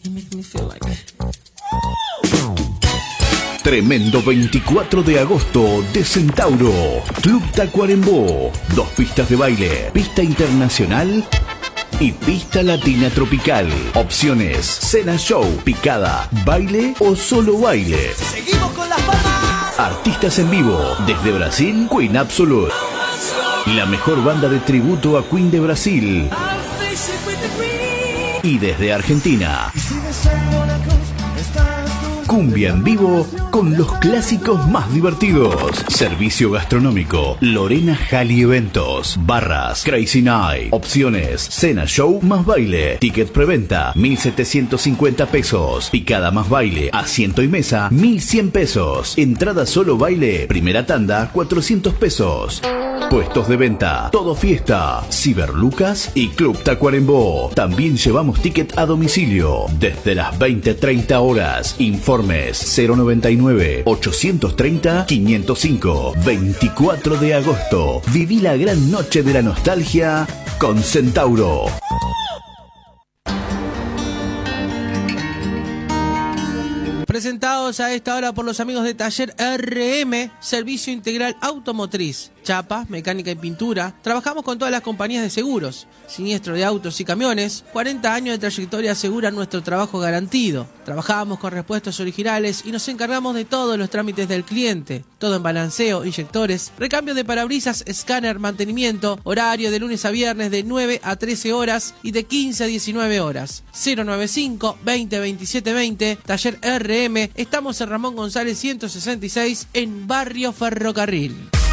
Tremendo 24 de agosto de Centauro. Club Tacuarembó. 2 pistas de baile, pista internacional y pista latina tropical. Opciones: cena show, picada, baile o solo baile. ¡Seguimos con las palmas! Artistas en vivo. Desde Brasil, Queen Absolute. La mejor banda de tributo a Queen de Brasil. Y desde Argentina, cumbia en vivo con los clásicos más divertidos. Servicio gastronómico, Lorena Jali Eventos. Barras, Crazy Night. Opciones: cena show más baile. Ticket preventa, 1.750 pesos. Picada más baile, asiento y mesa, 1.100 pesos. Entrada solo baile, primera tanda, 400 pesos. Puestos de venta, Todo Fiesta, Ciberlucas y Club Tacuarembó. También llevamos ticket a domicilio desde las 20:30 horas. Informes 099-830-505. 24 de agosto. Viví la gran noche de la nostalgia con Centauro. Presentados a esta hora por los amigos de Taller RM, Servicio Integral Automotriz, chapa, mecánica y pintura. Trabajamos con todas las compañías de seguros, siniestro de autos y camiones. 40 años de trayectoria aseguran nuestro trabajo garantido. Trabajamos con repuestos originales y nos encargamos de todos los trámites del cliente. Todo en balanceo, inyectores, recambio de parabrisas, escáner, mantenimiento. Horario de lunes a viernes de 9 a 13 horas y de 15 a 19 horas. 095 20 27 20, Taller RM. Estamos en Ramón González 166 en Barrio Ferrocarril.